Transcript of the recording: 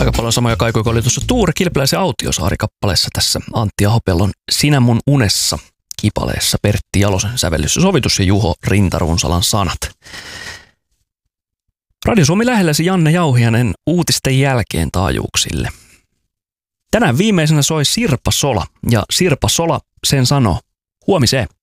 Aika paljon samoja kaikuja kuin oli tuossa Tuure Kilpeläisen Autiosaari-kappaleessa tässä Antti Ahopellon Sinä mun unessa -kipaleessa, Pertti Jalosen sävellys ja sovitus ja Juho Rintarunsalan sanat. Radio Suomi lähelläsi Janne Jauhianen uutisten jälkeen taajuuksille. Tänään viimeisenä soi Sirpa Sola, ja Sirpa Sola sen sanoo: huomiseen.